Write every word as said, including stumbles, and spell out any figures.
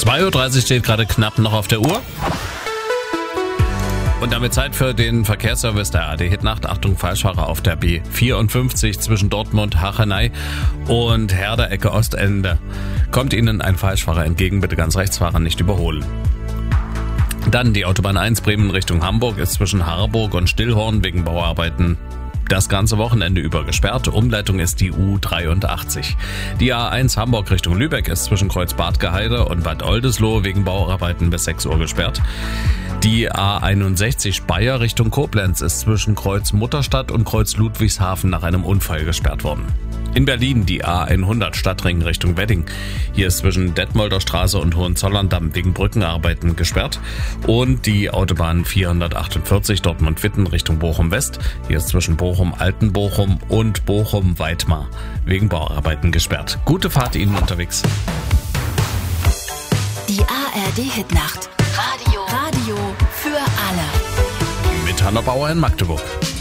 zwei Uhr dreißig steht gerade knapp noch auf der Uhr. Und damit Zeit für den Verkehrsservice der A D Hit-Nacht. Achtung, Falschfahrer auf der B vierundfünfzig zwischen Dortmund, Hachenay und Herder Ecke Ostende. Kommt Ihnen ein Falschfahrer entgegen, bitte ganz rechts fahren, nicht überholen. Dann die Autobahn eins Bremen Richtung Hamburg ist zwischen Harburg und Stillhorn wegen Bauarbeiten das ganze Wochenende über gesperrt. Umleitung ist die U dreiundachtzig. Die A eins Hamburg Richtung Lübeck ist zwischen Kreuz Badgeheide und Bad Oldesloe wegen Bauarbeiten bis sechs Uhr gesperrt. Die A einundsechzig Speyer Richtung Koblenz ist zwischen Kreuz Mutterstadt und Kreuz Ludwigshafen nach einem Unfall gesperrt worden. In Berlin die A hundert Stadtring Richtung Wedding. Hier ist zwischen Detmolder Straße und Hohenzollern-Damm wegen Brückenarbeiten gesperrt. Und die Autobahn vierhundertachtundvierzig Dortmund-Witten Richtung Bochum-West. Hier ist zwischen Bochum-Altenbochum und Bochum-Weitmar wegen Bauarbeiten gesperrt. Gute Fahrt Ihnen unterwegs. Die A R D-Hit-Nacht. Radio. Radio für alle. Mit Hanna Bauer in Magdeburg.